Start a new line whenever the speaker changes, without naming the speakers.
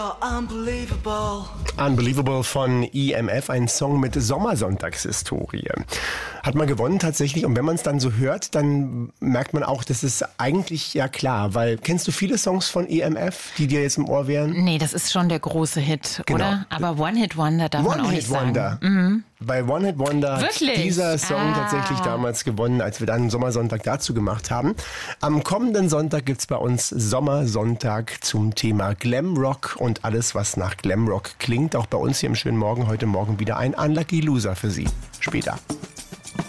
Unbelievable.
Unbelievable von EMF, ein Song mit Sommersonntagshistorie. Hat man gewonnen tatsächlich, und wenn man es dann so hört, dann merkt man auch, das ist eigentlich ja klar, weil kennst du viele Songs von EMF, die dir jetzt im Ohr wären?
Nee, das ist schon der große Hit,
Genau.
oder? Aber One-Hit-Wonder darf man auch nicht sagen.
Mhm. Bei One-Hit-Wonder hat
Wirklich?
dieser Song tatsächlich damals gewonnen, als wir dann einen Sommersonntag dazu gemacht haben. Am kommenden Sonntag gibt's bei uns Sommersonntag zum Thema Glamrock und alles, was nach Glamrock klingt. Auch bei uns hier im schönen Morgen, heute Morgen wieder ein Unlucky Loser für Sie. Später.